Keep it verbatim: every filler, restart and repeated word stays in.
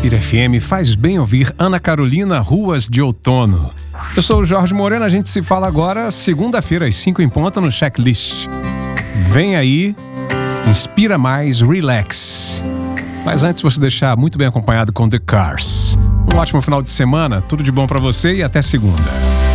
Inspira F M, faz bem ouvir Ana Carolina, Ruas de Outono. Eu sou o Jorge Moreno, a gente se fala agora segunda-feira às cinco em ponta no Checklist. Vem aí, Inspira Mais, Relax. Mas antes você deixar muito bem acompanhado com The Cars. Um ótimo final de semana, tudo de bom pra você e até segunda.